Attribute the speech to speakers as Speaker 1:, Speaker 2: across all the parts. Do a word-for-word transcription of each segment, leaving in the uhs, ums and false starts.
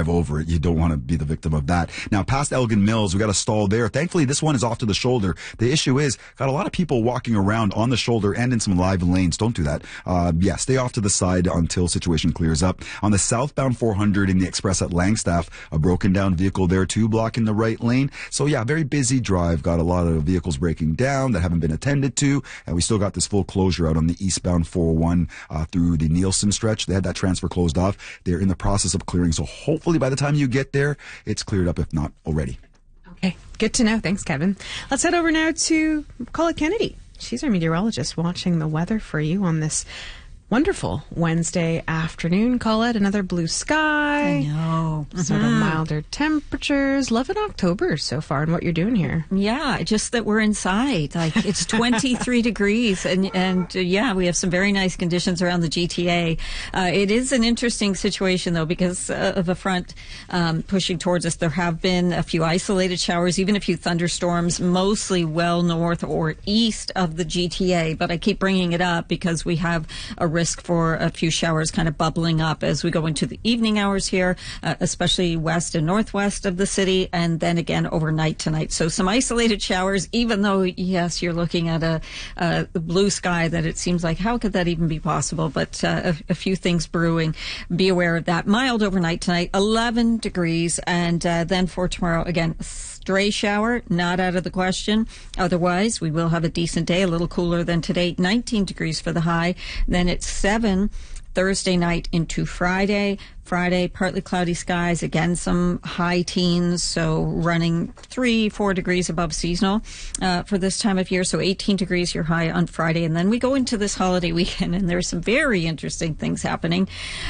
Speaker 1: drive over it. You don't want to be the victim of that. Now, past Elgin Mills, we got a stall there. Thankfully, this one is off to the shoulder. The issue is, got a lot of people walking around on the shoulder and in some live lanes. Don't do that. Uh, yeah, stay off to the side until situation clears up. On the southbound four hundred in the express at Langstaff, a broken down vehicle there too, blocking the right lane. So yeah, very busy drive. Got a lot of vehicles breaking down that haven't been attended to. And we still got this full closure out on the eastbound four oh one uh, through the Nielsen stretch. They had that transfer closed off. They're in the process of clearing. So hopefully by the time you get there, it's cleared up, if not already.
Speaker 2: Okay, good to know. Thanks, Kevin. Let's head over now to Colette Kennedy. She's our meteorologist watching the weather for you on this wonderful Wednesday afternoon. Colette, another blue sky.
Speaker 3: I know.
Speaker 2: Sort
Speaker 3: mm-hmm.
Speaker 2: of milder temperatures. Loving October so far and what you're doing here.
Speaker 3: Yeah, just that we're inside. Like, it's twenty-three degrees. And, and uh, yeah, we have some very nice conditions around the G T A. Uh, it is an interesting situation, though, because uh, of a front um, pushing towards us. There have been a few isolated showers, even a few thunderstorms, mostly well north or east of the G T A. But I keep bringing it up because we have a risk for a few showers kind of bubbling up as we go into the evening hours here, uh, especially west and northwest of the city, and then again overnight tonight. So some isolated showers, even though, yes, you're looking at a, a blue sky that it seems like, how could that even be possible? But uh, a, a few things brewing. Be aware of that. Mild overnight tonight, eleven degrees, and uh, then for tomorrow, again, stray shower, not out of the question. Otherwise, we will have a decent day, a little cooler than today, nineteen degrees for the high. Then it's seven Thursday night into Friday. Friday, partly cloudy skies, again, some high teens, so running three, four degrees above seasonal uh, for this time of year. So eighteen degrees your high on Friday. And then we go into this holiday weekend, and there's some very interesting things happening.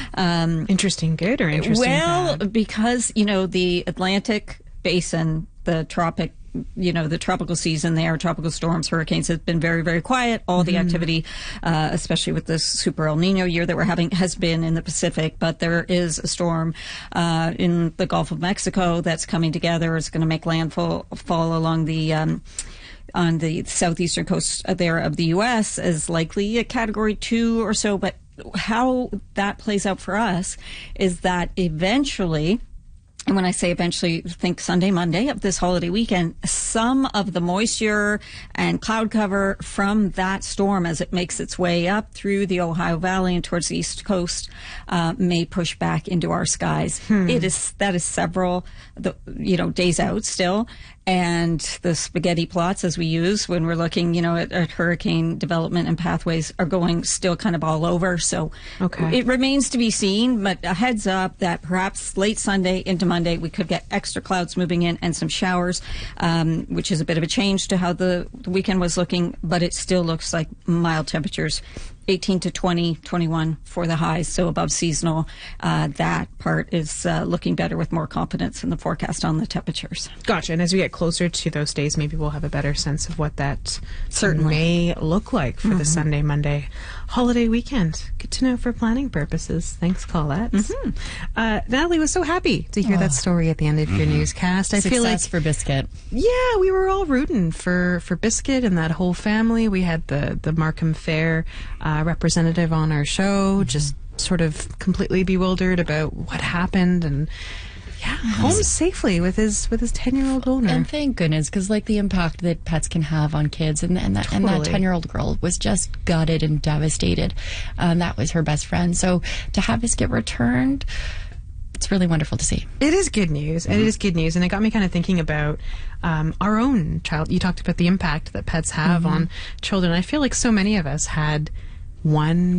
Speaker 3: Um,
Speaker 2: interesting good or interesting
Speaker 3: Well,
Speaker 2: bad?
Speaker 3: Because, you know, the Atlantic Basin, the tropic you know, the tropical season there, tropical storms, hurricanes, has been very, very quiet. All the mm-hmm. activity, uh, especially with this super El Nino year that we're having, has been in the Pacific. But there is a storm uh, in the Gulf of Mexico that's coming together. It's going to make landfall fall along the um, on the southeastern coast there of the U S as likely a category two or so. But how that plays out for us is that eventually, and when I say eventually, think Sunday, Monday of this holiday weekend, some of the moisture and cloud cover from that storm as it makes its way up through the Ohio Valley and towards the East Coast uh, may push back into our skies. Hmm. It is, that is several, the, you know, days out still. And the spaghetti plots, as we use when we're looking, you know, at, at hurricane development and pathways, are going still kind of all over. So
Speaker 2: okay.
Speaker 3: It remains to be seen, but a heads up that perhaps late Sunday into Monday, we could get extra clouds moving in and some showers, um, which is a bit of a change to how the, the weekend was looking, but it still looks like mild temperatures. eighteen to twenty, twenty-one for the highs, so above seasonal. Uh, that part is uh, looking better with more confidence in the forecast on the temperatures.
Speaker 2: Gotcha. And as we get closer to those days, maybe we'll have a better sense of what that
Speaker 3: certainly
Speaker 2: may look like for mm-hmm. the Sunday, Monday holiday weekend. Good to know for planning purposes. Thanks, Colette.
Speaker 3: Mm-hmm.
Speaker 2: Uh, Natalie was so happy to hear oh. that story at the end of your mm-hmm. newscast. I
Speaker 4: Success
Speaker 2: feel like
Speaker 4: for Biscuit.
Speaker 2: Yeah, we were all rooting for, for Biscuit and that whole family. We had the, the Markham Fair uh, representative on our show, mm-hmm. just sort of completely bewildered about what happened, and yeah, home safely with his with his ten year old owner.
Speaker 4: And thank goodness, because like the impact that pets can have on kids, and and that totally. and that ten year old girl was just gutted and devastated. Um, that was her best friend. So to have this get returned, it's really wonderful to see.
Speaker 2: It is good news. Mm-hmm. It is good news, and it got me kind of thinking about um, our own child. You talked about the impact that pets have mm-hmm. on children. I feel like so many of us had one